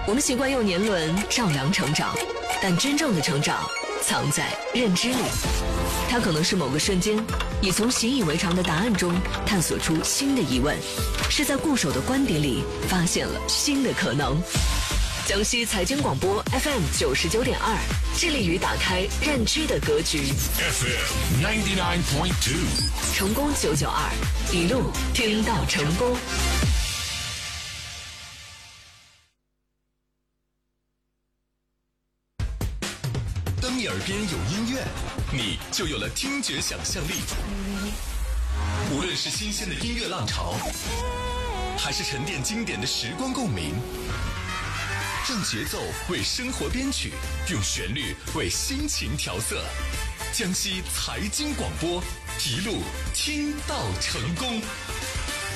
我们习惯用年轮丈量成长，但真正的成长藏在认知里。它可能是某个瞬间，你从习以为常的答案中探索出新的疑问，是在固守的观点里发现了新的可能。江西财经广播 FM 99.2，致力于打开认知的格局。 FM 99.2， 成功992，一路听到成功。 当你耳边有音乐，你就有了听觉想象力。无论是新鲜的音乐浪潮，还是沉淀经典的时光共鸣，让节奏为生活编曲，用旋律为心情调色。江西财经广播，一路听到成功。